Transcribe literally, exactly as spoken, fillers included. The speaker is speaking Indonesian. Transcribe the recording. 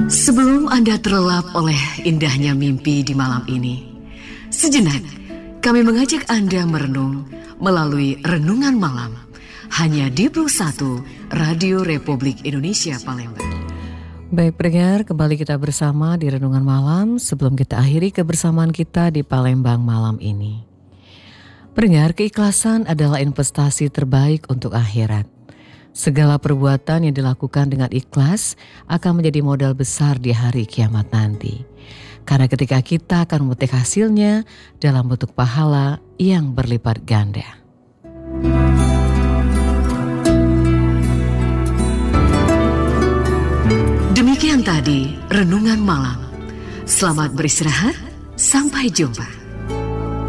Sebelum Anda terlelap oleh indahnya mimpi di malam ini, sejenak kami mengajak Anda merenung melalui Renungan Malam hanya di Plus satu Radio Republik Indonesia Palembang. Baik pendengar, kembali kita bersama di Renungan Malam sebelum kita akhiri kebersamaan kita di Palembang malam ini. Pendengar, keikhlasan adalah investasi terbaik untuk akhirat. Segala perbuatan yang dilakukan dengan ikhlas akan menjadi modal besar di hari kiamat nanti. Karena ketika kita akan memetik hasilnya dalam bentuk pahala yang berlipat ganda. Demikian tadi Renungan Malam. Selamat beristirahat, sampai jumpa.